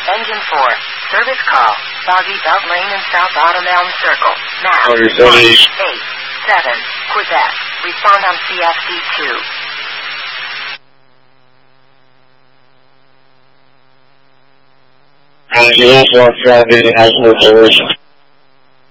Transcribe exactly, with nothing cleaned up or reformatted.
Engine four. Service call. Foggy Belt Lane and South Autumn Elm Circle. Map. one eight seven. Quebec. Respond on C F D two. And you also have traffic in High School Solution.